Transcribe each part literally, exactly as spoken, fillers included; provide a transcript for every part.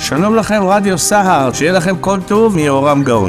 שלום לכם רדיו סהר, שיהיה לכם כל טוב מיורם גאון.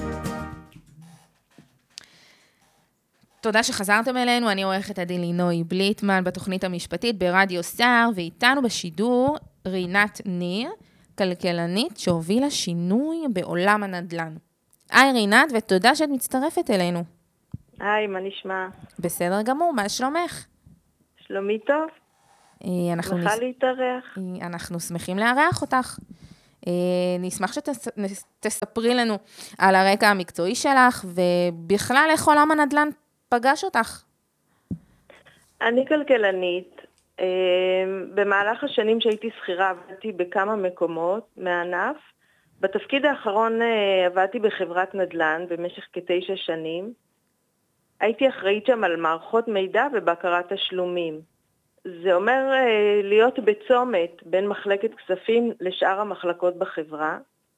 תודה שחזרתם אלינו, אני עורכת הדין לינוי בליטמן בתוכנית המשפטית ברדיו סהר, ואיתנו בשידור רינת ניר, כלכלנית שהובילה שינוי בעולם הנדל"ן. היי רינת, ותודה שאת מצטרפת אלינו. היי, מה נשמע? בסדר גמור, מה שלומך? שלומי טוב? אנחנו שמחה נס... להתארח. אנחנו שמחים לארח אותך. נשמח שתספרי לנו על הרקע המקצועי שלך, ובכלל איך עולם הנדל"ן פגש אותך. אני כלכלנית. במהלך השנים שהייתי שכירה עבדתי בכמה מקומות מהענף. בתפקיד האחרון עבדתי בחברת נדל"ן במשך כתשע שנים. הייתי אחראית שם על מערכות מידע ובקרת תשלומים. זה אומר להיות בצומת בין מחלקת כספים לשאר המחלקות בחברה.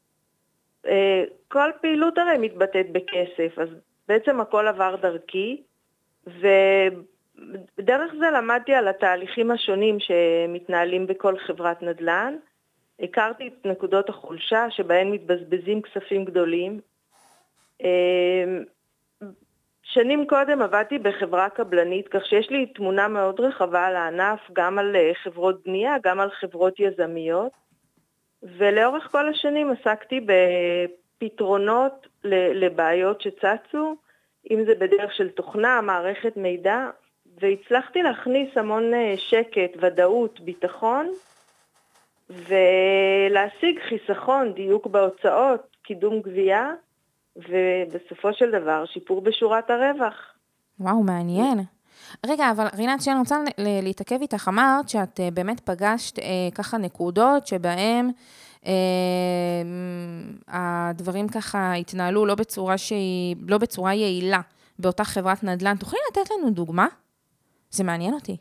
כל פעילות הרי מתבטאת בכסף, אז בעצם הכל עבר דרכי, ובדרך זה למדתי על התהליכים השונים שמתנהלים בכל חברת נדל"ן. הכרתי את נקודות החולשה שבהן מתבזבזים כספים גדולים. שנים קודם עבדתי בחברה קבלנית, כך שיש לי תמונה מאוד רחבה על הענף, גם על חברות בנייה, גם על חברות יזמיות. ולאורך כל השנים עסקתי בפתרונות לבעיות שצצו, אם זה בדרך של תוכנה, מערכת מידע, והצלחתי להכניס המון שקט, ודאות, ביטחון, ולהשיג חיסכון, דיוק בהוצאות, קידום גבייה, ובסופו של דבר שיפור בשורת הרווח. וואו, מעניין. רגע, אבל רינת, שאני רוצה להתעכב איתך, אמרת שאת באמת פגשת ככה נקודות שבהם הדברים ככה התנהלו לא בצורה שהיא, לא בצורה יעילה באותה חברת נדל"ן. תוכלי לתת לנו דוגמה? זה מעניין אותי.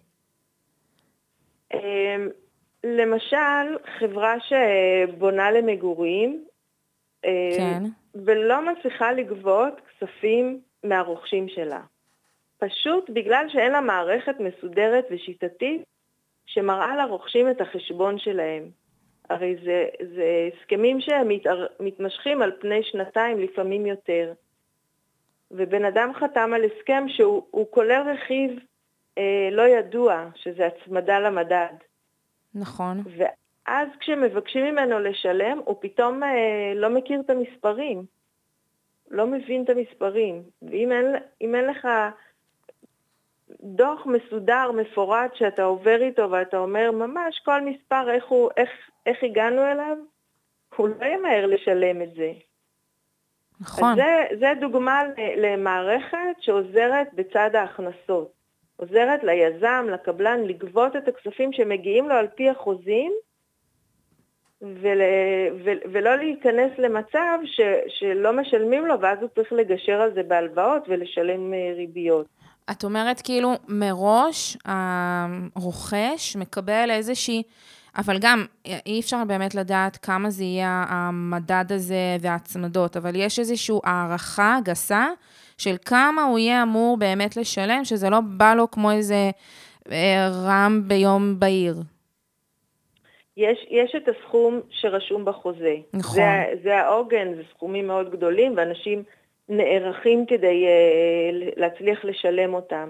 למשל, חברה שבונה למגורים, כן. ולא מצליחה לגבות כספים מהרוכשים שלה. פשוט בגלל שאין לה מערכת מסודרת ושיטתית שמראה לרוכשים את החשבון שלהם. הרי זה, זה הסכמים שמתמשכים על פני שנתיים, לפעמים יותר. ובן אדם חתם על הסכם שהוא כולל רכיב אה, לא ידוע, שזה הצמדה למדד. נכון. ואז כשמבקשים ממנו לשלם, הוא פתאום אה, לא מכיר את המספרים. לא מבין את המספרים. ואם אין, אם אין לך דוח מסודר, מפורט, שאתה עובר איתו ואתה אומר ממש כל מספר, איך, הוא, איך, איך הגענו אליו, הוא לא ימהר לשלם את זה. נכון. אז זה, זה דוגמה למערכת שעוזרת בצד ההכנסות. עוזרת ליזם, לקבלן, לגבות את הכספים שמגיעים לו על פי החוזים, ול, ו, ולא להיכנס למצב ש, שלא משלמים לו, ואז הוא צריך לגשר על זה בהלוואות ולשלם ריביות. את אומרת כאילו מראש הרוכש מקבל איזושהי, אבל גם אי אפשר באמת לדעת כמה זה יהיה המדד הזה והצמדות, אבל יש איזושהי הערכה גסה של כמה הוא יהיה אמור באמת לשלם, שזה לא בא לו כמו איזה רם ביום בעיר. יש, יש את הסכום שרשום בחוזה. נכון. זה, זה העוגן, זה סכומים מאוד גדולים, ואנשים נערכים כדי uh, להצליח לשלם אותם.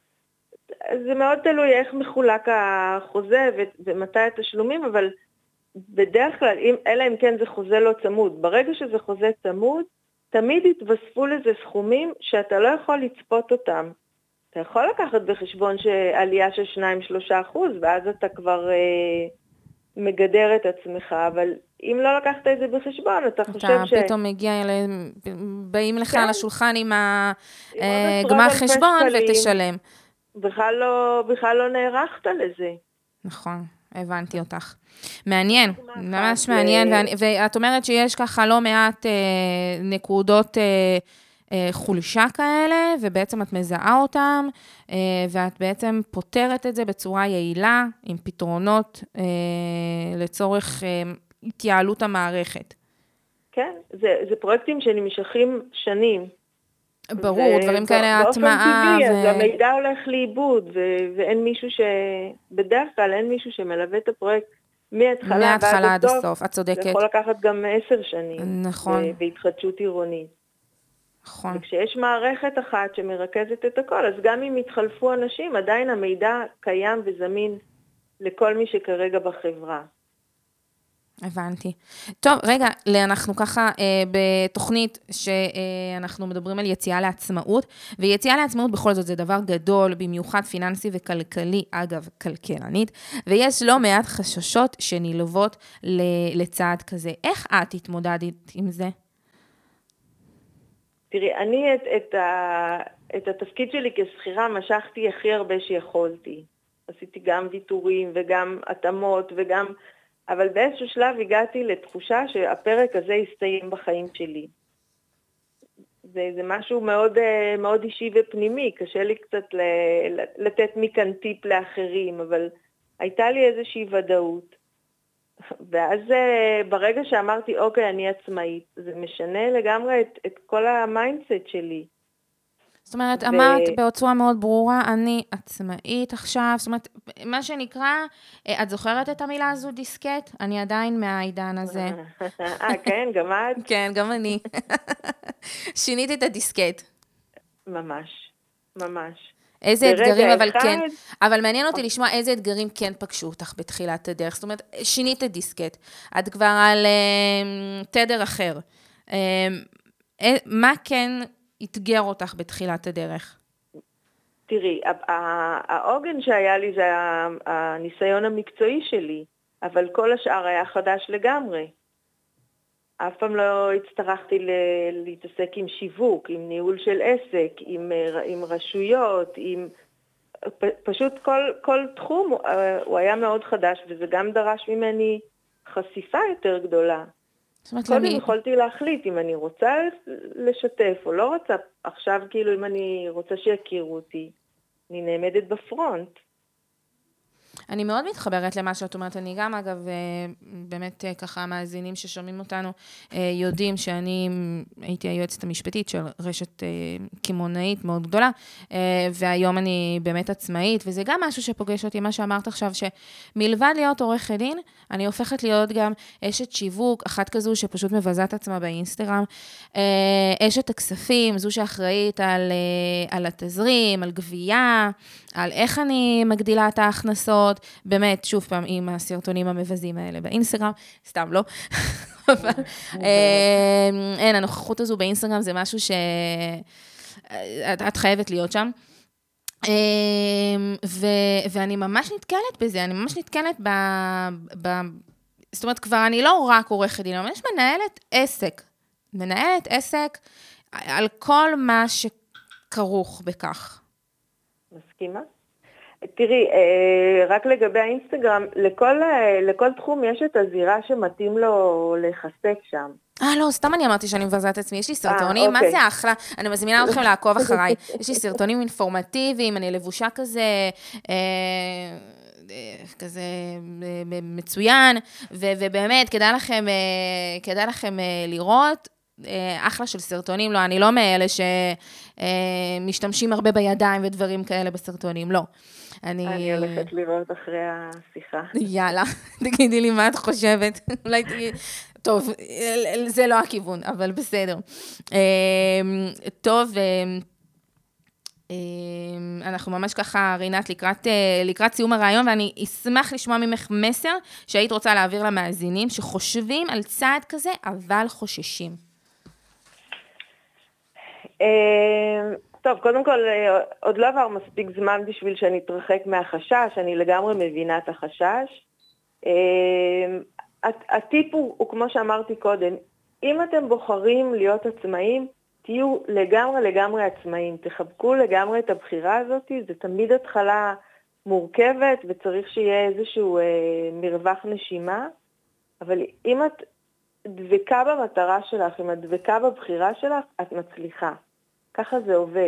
זה מאוד תלוי איך מחולק החוזה ו- ומתי התשלומים, אבל בדרך כלל, אם, אלא אם כן זה חוזה לא צמוד. ברגע שזה חוזה צמוד, תמיד יתווספו לזה סכומים שאתה לא יכול לצפות אותם. אתה יכול לקחת בחשבון שעלייה של שניים שלושה אחוז, ואז אתה כבר uh, מגדר את עצמך, אבל אם לא לקחת את זה בחשבון, אתה חושב ש... אתה פתאום מגיע, באים לך על השולחן עם הגמר חשבון ותשלם. בכלל לא, בכלל לא נערכת לזה. נכון, הבנתי אותך. מעניין, ממש מעניין, ואת אומרת שיש ככה לא מעט נקודות חולשה כאלה, ובעצם את מזהה אותם, ואת בעצם פותרת את זה בצורה יעילה, עם פתרונות לצורך התייעלות המערכת. כן, זה, זה פרויקטים שנמשכים שנים. ברור, דברים כאלה, הטמעה. באופן טבעי, אז המידע הולך לאיבוד, ו- ואין מישהו ש... בדרך כלל אין מישהו שמלווה את הפרויקט מההתחלה מההתחלה ועד עד הסוף. הסוף, את זה צודקת. יכול לקחת גם עשר שנים. נכון. ב- בהתחדשות עירונית. נכון. וכשיש מערכת אחת שמרכזת את הכל, אז גם אם יתחלפו אנשים, עדיין המידע קיים וזמין לכל מי שכרגע בחברה. הבנתי. טוב, רגע, אנחנו ככה אה, בתוכנית שאנחנו מדברים על יציאה לעצמאות, ויציאה לעצמאות בכל זאת זה דבר גדול, במיוחד פיננסי וכלכלי, אגב, כלכלנית, ויש לא מעט חששות שנלוות לצעד כזה. איך את התמודדת עם זה? תראי, אני את, את, ה, את התפקיד שלי כשכירה משכתי הכי הרבה שיכולתי. עשיתי גם ויתורים וגם התאמות וגם... אבל באיזשהו שלב הגעתי לתחושה שהפרק הזה יסתיים בחיים שלי. זה, זה משהו מאוד, מאוד אישי ופנימי, קשה לי קצת לתת מכאן טיפ לאחרים, אבל הייתה לי איזושהי ודאות. ואז ברגע שאמרתי, אוקיי, אני עצמאית, זה משנה לגמרי את, את כל המיינדסט שלי. זאת אומרת, ו... אמרת בצורה מאוד ברורה, אני עצמאית עכשיו, זאת אומרת, מה שנקרא, את זוכרת את המילה הזו דיסקט? אני עדיין מהעידן הזה. אה, כן, גם את? כן, גם אני. שינית את הדיסקט. ממש, ממש. איזה אתגרים, אבל אחד... כן, אבל מעניין אותי לשמוע איזה אתגרים כן פגשו אותך בתחילת הדרך. זאת אומרת, שינית את דיסקט. את כבר על uh, תדר אחר. Uh, מה כן אתגר אותך בתחילת הדרך? תראי, העוגן שהיה לי זה הניסיון המקצועי שלי, אבל כל השאר היה חדש לגמרי. אף פעם לא הצטרכתי להתעסק עם שיווק, עם ניהול של עסק, עם, עם רשויות, עם... פשוט כל, כל תחום הוא, הוא היה מאוד חדש, וזה גם דרש ממני חשיפה יותר גדולה. קודם אני... יכולתי להחליט אם אני רוצה לשתף או לא רוצה. עכשיו כאילו אם אני רוצה שיכירו אותי, אני נעמדת בפרונט. אני מאוד מתחברת למה שאת אומרת, אני גם אגב, באמת ככה המאזינים ששומעים אותנו, יודעים שאני הייתי היועצת המשפטית של רשת כימונאית מאוד גדולה, והיום אני באמת עצמאית, וזה גם משהו שפוגש אותי, מה שאמרת עכשיו, שמלבד להיות עורכת דין, אני הופכת להיות גם אשת שיווק, אחת כזו שפשוט מבזה את עצמה באינסטגרם, אשת הכספים, זו שאחראית על, על התזרים, על גבייה, על איך אני מגדילה את ההכנסות, באמת, שוב פעם, עם הסרטונים המבזים האלה באינסטגרם, סתם לא. אבל, אין, הנוכחות הזו באינסטגרם זה משהו שאת חייבת להיות שם. ואני ממש נתקלת בזה, אני ממש נתקלת ב... זאת אומרת, כבר אני לא רק עורכת דין, אבל יש מנהלת עסק. מנהלת עסק על כל מה שכרוך בכך. מסכימה? תראי, רק לגבי האינסטגרם, לכל, לכל תחום יש את הזירה שמתאים לו להיחשף שם. אה, לא, סתם אני אמרתי שאני מבזה את עצמי, יש לי סרטונים, מה זה אחלה? אני מזמינה אתכם לעקוב אחריי. יש לי סרטונים אינפורמטיביים, אני לבושה כזה, כזה מצוין, ובאמת, כדאי לכם, כדאי לכם לראות, אחלה של סרטונים, לא, אני לא מאלה שמשתמשים הרבה בידיים ודברים כאלה בסרטונים, לא. אני... אני הולכת לראות אחרי השיחה. יאללה, תגידי לי מה את חושבת. אולי תגידי... טוב, זה לא הכיוון, אבל בסדר. טוב, אנחנו ממש ככה, רינת, לקראת, לקראת סיום הרעיון, ואני אשמח לשמוע ממך מסר שהיית רוצה להעביר למאזינים, שחושבים על צעד כזה, אבל חוששים. טוב, קודם כל, עוד לא עבר מספיק זמן בשביל שאני אתרחק מהחשש, אני לגמרי מבינה את החשש. הטיפ הוא, הוא כמו שאמרתי קודם, אם אתם בוחרים להיות עצמאים, תהיו לגמרי לגמרי עצמאים, תחבקו לגמרי את הבחירה הזאת, זה תמיד התחלה מורכבת וצריך שיהיה איזשהו אה, מרווח נשימה, אבל אם את דבקה במטרה שלך, אם את דבקה בבחירה שלך, את מצליחה. ככה זה עובד.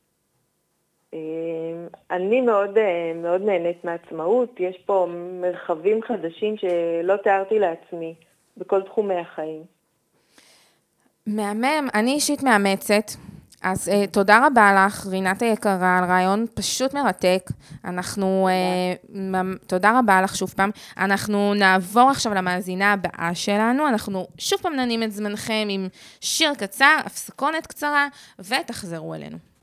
אני מאוד, מאוד נהנית מעצמאות, יש פה מרחבים חדשים שלא תיארתי לעצמי בכל תחומי החיים. מהמם, אני אישית מאמצת, אז uh, תודה רבה לך, רינת היקרה, על רעיון פשוט מרתק. אנחנו, uh, ממ... תודה רבה לך שוב פעם. אנחנו נעבור עכשיו למאזינה הבאה שלנו, אנחנו שוב פעם ננים את זמנכם עם שיר קצר, הפסקונת קצרה, ותחזרו אלינו.